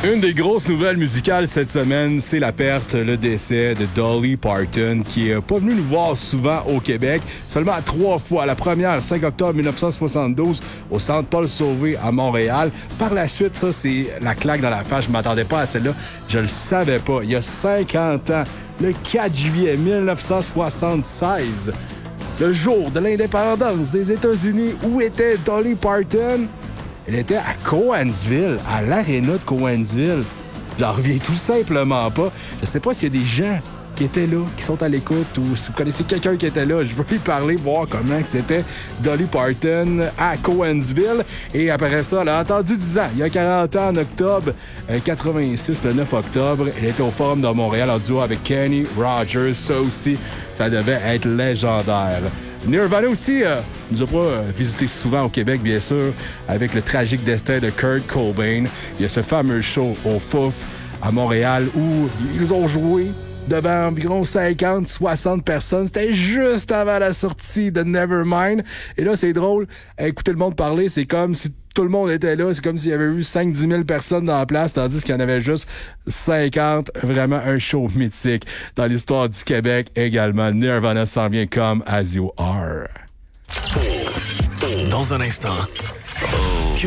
Une des grosses nouvelles musicales cette semaine, c'est la perte, le décès de Dolly Parton, qui est pas venue nous voir souvent au Québec, seulement 3 fois. La première, 5 octobre 1972, au Centre Paul-Sauvé à Montréal. Par la suite, ça, c'est la claque dans la face. Je m'attendais pas à celle-là. Je le savais pas. Il y a 50 ans, le 4 juillet 1976, le jour de l'indépendance des États-Unis, où était Dolly Parton? Elle était à Cowansville, à l'aréna de Cowansville. J'en reviens tout simplement pas. Je sais pas s'il y a des gens qui étaient là, qui sont à l'écoute, ou si vous connaissez quelqu'un qui était là, je veux lui parler, voir comment c'était Dolly Parton à Cowansville. Et après ça, elle a attendu 10 ans. Il y a 40 ans, en octobre 86, le 9 octobre, elle était au Forum de Montréal en duo avec Kenny Rogers. Ça aussi, ça devait être légendaire. Nirvana aussi nous a pas visité souvent au Québec, bien sûr, avec le tragique destin de Kurt Cobain. Il y a ce fameux show au Fouf à Montréal où ils ont joué devant environ 50-60 personnes. C'était juste avant la sortie de Nevermind. Et là, c'est drôle. Écouter le monde parler, c'est comme si tout le monde était là. C'est comme s'il y avait eu 5-10 000 personnes dans la place, tandis qu'il y en avait juste 50. Vraiment un show mythique dans l'histoire du Québec également. Nirvana s'en vient comme As You Are. Dans un instant,